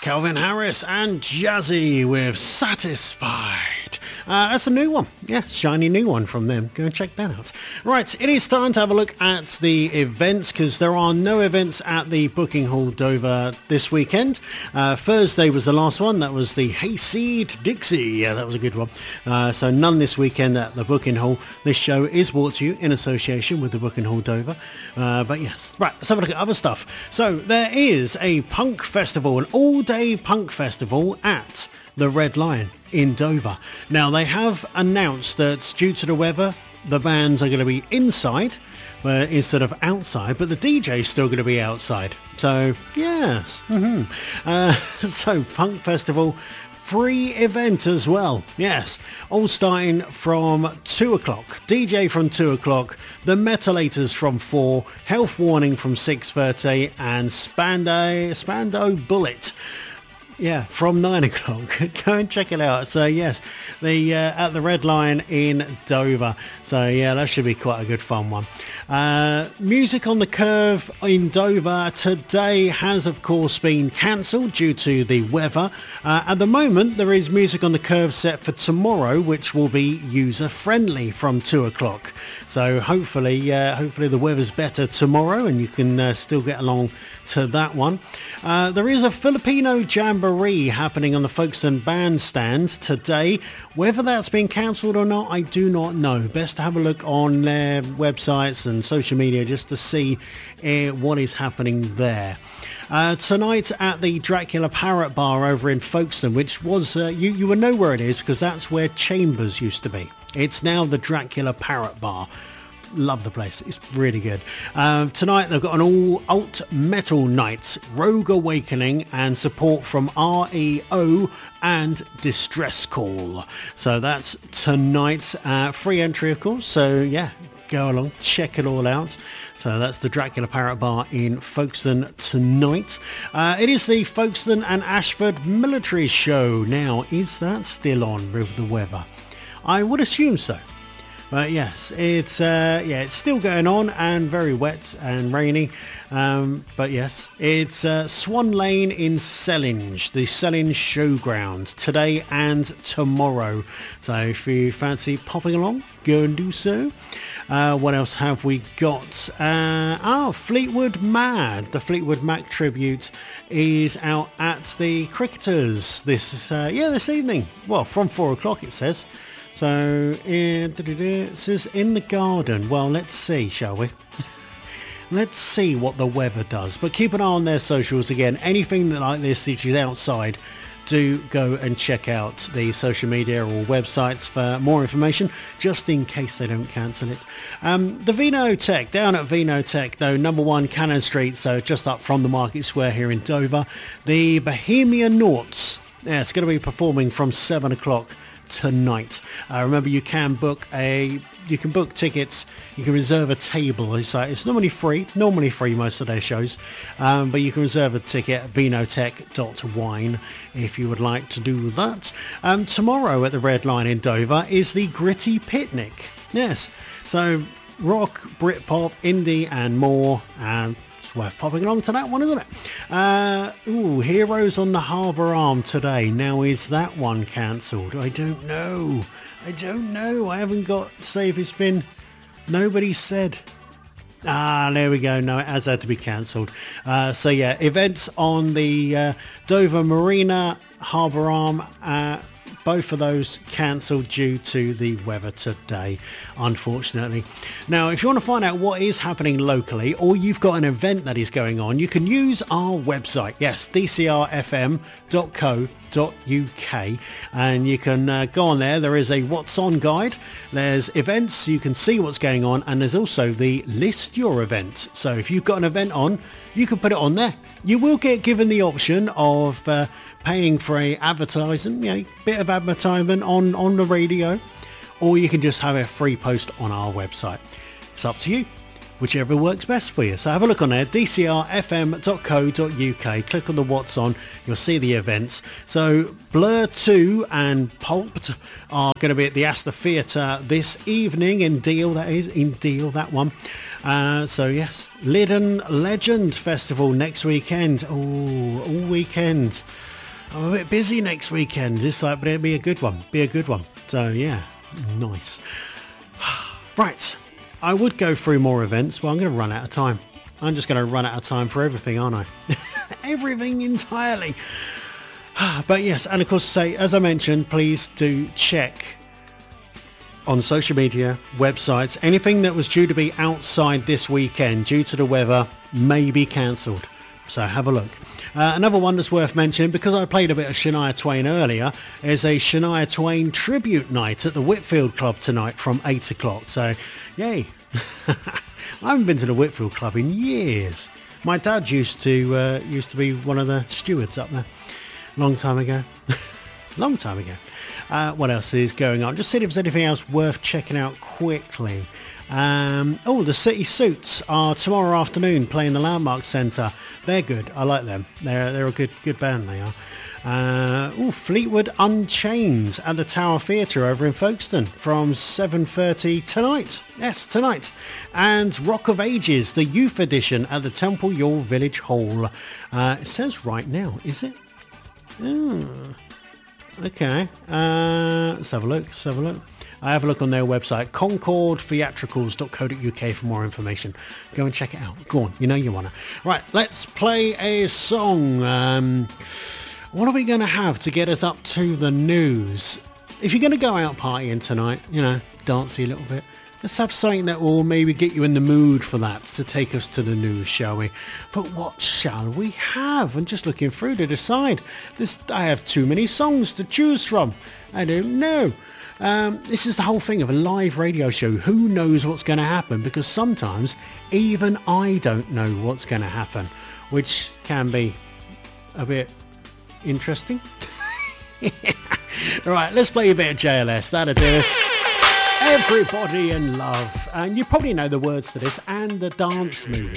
Calvin Harris and Jazzy with Satisfied. That's a new one. Yeah, shiny new one from them. Go and check that out. Right, it is time to have a look at the events because there are no events at the Booking Hall Dover this weekend. Thursday was the last one. That was the Hayseed Dixie. Yeah, that was a good one. So none this weekend at the Booking Hall. This show is brought to you in association with the Booking Hall Dover. But yes, right, let's have a look at other stuff. So there is a punk festival, an all-day punk festival at the Red Lion in Dover. Now they have announced that due to the weather, the bands are going to be inside instead of outside, but the DJ's still going to be outside. So yes, so punk festival, free event as well. Yes, all starting from 2 o'clock. DJ from 2 o'clock, the Metalators from 4, Health Warning from 6:30, and Spandau Bullet. Yeah, from 9 o'clock. Go and check it out. So yes, the at the Red Lion in Dover. So yeah, that should be quite a good fun one. Music on the Curve in Dover today has of course been cancelled due to the weather. At the moment there is Music on the Curve set for tomorrow, which will be user friendly from 2 o'clock. So hopefully the weather's better tomorrow and you can still get along to that one. There is a Filipino Jamboree happening on the Folkestone Bandstand today. Whether that's been cancelled or not, I do not know. Best to have a look on their websites and social media just to see what is happening there. Tonight at the Dracula Parrot Bar over in Folkestone, which was, you will know where it is because that's where Chambers used to be. It's now the Dracula Parrot Bar. Love the place. It's really good. Tonight they've got an all alt metal night, Rogue Awakening, and support from REO and Distress Call. So that's tonight. Free entry of course. So yeah, go along, check it all out. So that's the Dracula Parrot Bar in Folkestone tonight. It is the Folkestone and Ashford Military Show. Now, is that still on with the weather? I would assume so. But yes, it's still going on and very wet and rainy. But yes, it's Swan Lane in Sellinge, the Sellinge Showgrounds, today and tomorrow. So if you fancy popping along, go and do so. What else have we got? Fleetwood Mac. The Fleetwood Mac tribute is out at the Cricketers this evening. Well, from 4 o'clock it says. So it says in the garden. Well, let's see, shall we? Let's see what the weather does. But keep an eye on their socials again. Anything like this which is outside, do go and check out the social media or websites for more information, just in case they don't cancel it. The Vinotech, down at Vinotech, though, number 1 Cannon Street, so just up from the Market Square here in Dover. The Bohemian Noughts, yeah, it's going to be performing from 7 o'clock tonight. Remember, you can book tickets, you can reserve a table. It's normally free most of their shows, but you can reserve a ticket at vinotech.wine if you would like to do that. Tomorrow at the Red Lion in Dover is the Gritty Picnic. Yes, so rock, Britpop, indie and more, and worth popping along to that one, isn't it? Heroes on the Harbour Arm today. Now, is that one cancelled? I don't know. I haven't got to say if it's been. Nobody said. There we go. No, it has had to be cancelled. So yeah, events on the Dover Marina Harbour Arm. Both of those cancelled due to the weather today, unfortunately. Now, if you want to find out what is happening locally, or you've got an event that is going on, you can use our website. Yes, dcrfm.co.uk, and you can go on there. There is a What's On guide. There's events. You can see what's going on, and there's also the List Your Event. So if you've got an event on, you can put it on there. You will get given the option of paying for a advertising, bit of advertisement on the radio, or you can just have a free post on our website. It's up to you, whichever works best for you. So have a look on there, dcrfm.co.uk, click on the What's On, you'll see the events. So Blur 2 and Pulped are going to be at the Astor Theatre this evening in Deal, that one. So yes, Lyddon Legend Festival next weekend. All weekend. I'm a bit busy next weekend. But it'll be a good one. So yeah, nice. Right, I would go through more events, but I'm going to run out of time. I'm just going to run out of time for everything, aren't I? Everything entirely. But yes, and of course, as I mentioned, please do check on social media, websites, anything that was due to be outside this weekend due to the weather may be cancelled. So have a look. Another one that's worth mentioning, because I played a bit of Shania Twain earlier, is a Shania Twain tribute night at the Whitfield Club tonight from 8 o'clock. So, yay. I haven't been to the Whitfield Club in years. My dad used to be one of the stewards up there. Long time ago. What else is going on? Just see if there's anything else worth checking out quickly. The City Suits are tomorrow afternoon playing the Landmark Centre. They're good. I like them. They're a good band, they are. Fleetwood Unchained at the Tower Theatre over in Folkestone from 7:30 tonight. Yes, tonight. And Rock of Ages, the Youth Edition at the Temple Ure Village Hall. It says right now, is it? Okay. Let's have a look. I have a look on their website, concordtheatricals.co.uk for more information. Go and check it out. Go on, you know you want to. Right, let's play a song. What are we going to have to get us up to the news? If you're going to go out partying tonight, dancey a little bit, let's have something that will maybe get you in the mood for that, to take us to the news, shall we? But what shall we have? I'm just looking through to decide. I have too many songs to choose from. I don't know. This is the whole thing of a live radio show. Who knows what's going to happen? Because sometimes even I don't know what's going to happen, which can be a bit interesting. Right, let's play a bit of JLS. That'll do us. Everybody in Love. And you probably know the words to this and the dance move.